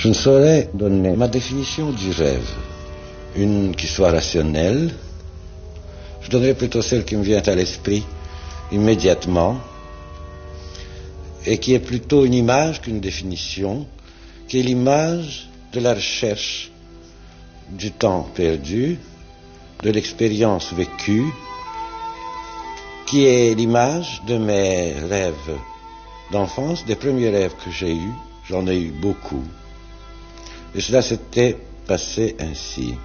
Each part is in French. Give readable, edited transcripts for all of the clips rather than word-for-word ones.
Je ne saurais donner ma définition du rêve, une qui soit rationnelle. Je donnerai plutôt celle qui me vient à l'esprit immédiatement et qui est plutôt une image qu'une définition, qui est l'image de la recherche du temps perdu, de l'expérience vécue, qui est l'image de mes rêves d'enfance, des premiers rêves que j'ai eus. J'en ai eu beaucoup. Et cela s'était passé ainsi.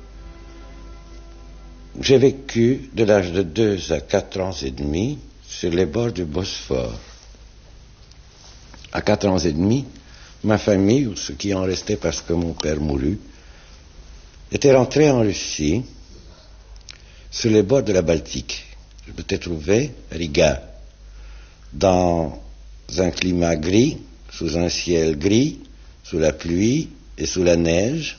J'ai vécu de l'âge de 2 à 4 ans et demi sur les bords du Bosphore. À 4 ans et demi, ma famille, ou ce qui en restait parce que mon père mourut, était rentrée en Russie sur les bords de la Baltique. Je m'étais trouvé à Riga, dans un climat gris, sous un ciel gris, sous la pluie et sous la neige,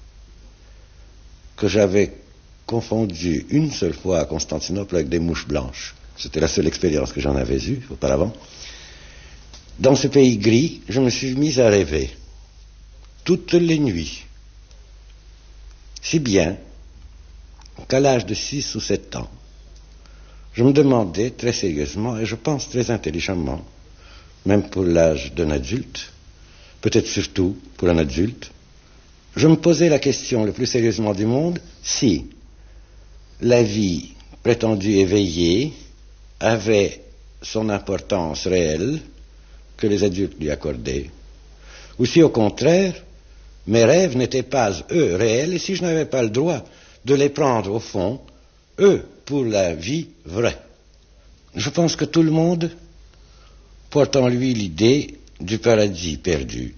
que j'avais confondu une seule fois à Constantinople avec des mouches blanches. C'était la seule expérience que j'en avais eue auparavant. Dans ce pays gris, je me suis mis à rêver toutes les nuits, si bien qu'à l'âge de 6 ou 7 ans, je me demandais très sérieusement, et je pense très intelligemment, même pour l'âge d'un adulte, peut-être surtout pour un adulte, je me posais la question le plus sérieusement du monde, si la vie prétendue éveillée avait son importance réelle que les adultes lui accordaient, ou si au contraire, mes rêves n'étaient pas, eux, réels, et si je n'avais pas le droit de les prendre au fond, eux, pour la vie vraie. Je pense que tout le monde porte en lui l'idée du paradis perdu.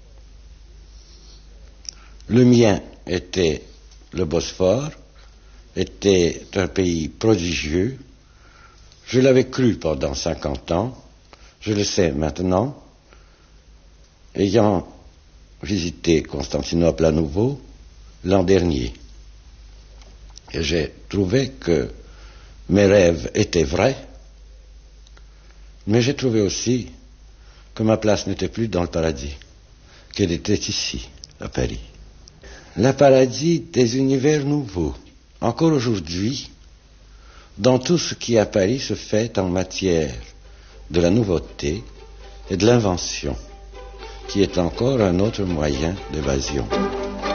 Le mien était le Bosphore, était un pays prodigieux. Je l'avais cru pendant 50 ans, je le sais maintenant, ayant visité Constantinople à nouveau l'an dernier. Et j'ai trouvé que mes rêves étaient vrais, mais j'ai trouvé aussi que ma place n'était plus dans le paradis, qu'elle était ici, à Paris. Le paradis des univers nouveaux. Encore aujourd'hui, dans tout ce qui à Paris se fait en matière de la nouveauté et de l'invention, qui est encore un autre moyen d'évasion.